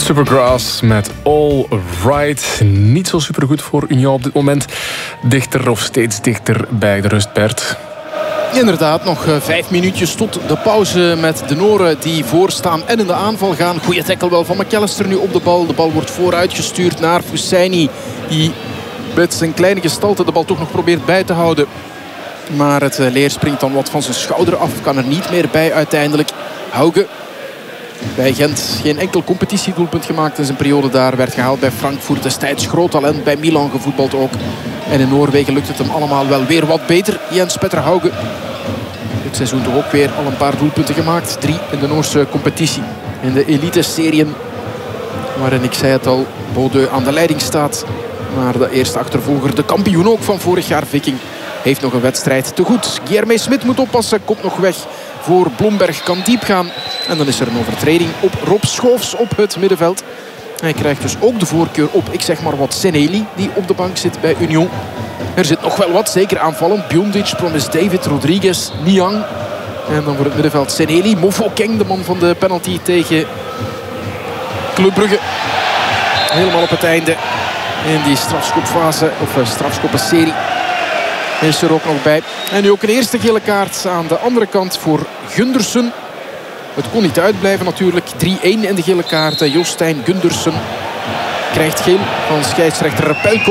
Supergrass met All Right. Niet zo supergoed voor Union op dit moment. Dichter of steeds dichter bij de rust, Bert. Inderdaad, nog 5 minuutjes tot de pauze met de Noren die voorstaan en in de aanval gaan. Goeie tackle wel van McAllister nu op de bal. De bal wordt vooruitgestuurd naar Fussaini, die met zijn kleine gestalte de bal toch nog probeert bij te houden. Maar het leer springt dan wat van zijn schouder af. Kan er niet meer bij uiteindelijk. Hauge bij Gent geen enkel competitiedoelpunt gemaakt in zijn periode daar. Werd gehaald bij Frankfurt, destijds groot talent. Bij Milan gevoetbald ook. En in Noorwegen lukt het hem allemaal wel weer wat beter. Jens Petter Hauge. Dit seizoen toch ook weer al een paar doelpunten gemaakt. 3 in de Noorse competitie. In de elite-serien, waarin, ik zei het al, Bodø aan de leiding staat. Maar de eerste achtervolger, de kampioen ook van vorig jaar, Viking, heeft nog een wedstrijd te goed. Guilherme Smit moet oppassen, komt nog weg voor Blomberg, kan diep gaan. En dan is er een overtreding op Rob Schoofs op het middenveld. Hij krijgt dus ook de voorkeur op, ik zeg maar wat, Seneli, die op de bank zit bij Union. Er zit nog wel wat, zeker aanvallen. Bjondic, Promes David, Rodriguez, Niang. En dan voor het middenveld Seneli. Mofokeng, de man van de penalty tegen Club Brugge. Helemaal op het einde in die strafschopfase, of strafschoppenserie, is er ook nog bij. En nu ook een eerste gele kaart aan de andere kant voor Gundersen. Het kon niet uitblijven natuurlijk. 3-1 in de gele kaart. Jostein Gundersen krijgt geel van scheidsrechter Repelko.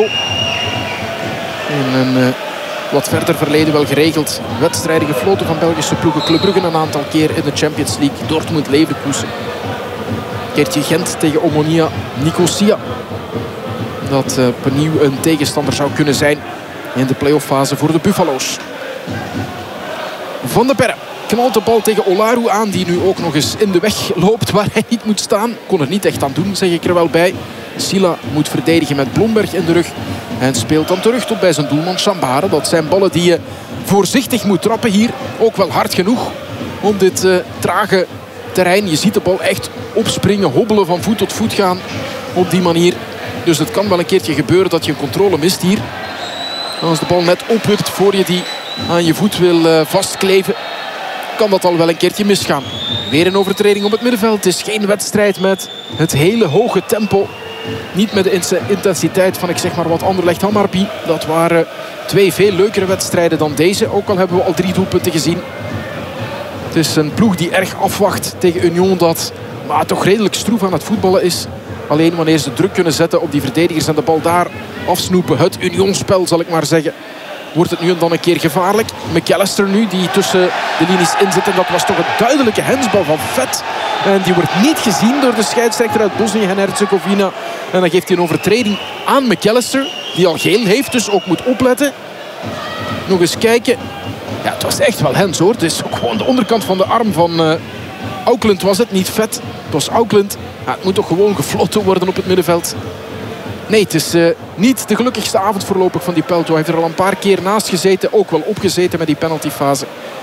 In een wat verder verleden wel geregeld wedstrijden gefloten van Belgische ploegen. Club Brugge een aantal keer in de Champions League. Dortmund, Leverkusen. Keertje Gent tegen Omonia Nicosia. Dat opnieuw een tegenstander zou kunnen zijn in de playoff-fase voor de Buffalo's. Van de Perre knalt de bal tegen Olaru aan, die nu ook nog eens in de weg loopt waar hij niet moet staan. Kon er niet echt aan doen, zeg ik er wel bij. Silla moet verdedigen met Blomberg in de rug. En speelt dan terug tot bij zijn doelman Chambare. Dat zijn ballen die je voorzichtig moet trappen hier. Ook wel hard genoeg om dit trage terrein. Je ziet de bal echt opspringen, hobbelen, van voet tot voet gaan op die manier. Dus het kan wel een keertje gebeuren dat je een controle mist hier. Als de bal net opwipt voor je die aan je voet wil vastkleven, kan dat al wel een keertje misgaan. Weer een overtreding op het middenveld. Het is geen wedstrijd met het hele hoge tempo. Niet met de intensiteit van, ik zeg maar wat, Anderlecht Hammarby. Dat waren 2 veel leukere wedstrijden dan deze. Ook al hebben we al 3 doelpunten gezien. Het is een ploeg die erg afwacht tegen Union, dat maar toch redelijk stroef aan het voetballen is. Alleen wanneer ze druk kunnen zetten op die verdedigers en de bal daar afsnoepen, het Union-spel zal ik maar zeggen, wordt het nu en dan een keer gevaarlijk. McAllister nu, die tussen de linies inzit. En dat was toch een duidelijke hensbal van Vet. En die wordt niet gezien door de scheidsrechter uit Bosnië en Herzegovina. En dan geeft hij een overtreding aan McAllister, die al geel heeft, dus ook moet opletten. Nog eens kijken. Ja, het was echt wel hens, hoor. Het is ook gewoon de onderkant van de arm van Auckland was het, niet Vet. Het was Auckland. Ja, het moet toch gewoon gefloten worden op het middenveld. Nee, het is niet de gelukkigste avond voorlopig van die Pelto. Hij heeft er al een paar keer naast gezeten. Ook wel opgezeten met die penaltyfase.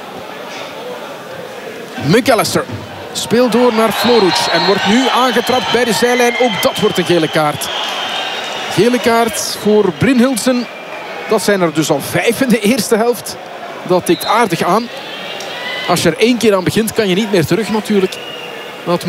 McAllister speelt door naar Floruc. En wordt nu aangetrapt bij de zijlijn. Ook dat wordt een gele kaart. Gele kaart voor Brynhildsen. Dat zijn er dus al 5 in de eerste helft. Dat tikt aardig aan. Als je er 1 keer aan begint, kan je niet meer terug natuurlijk.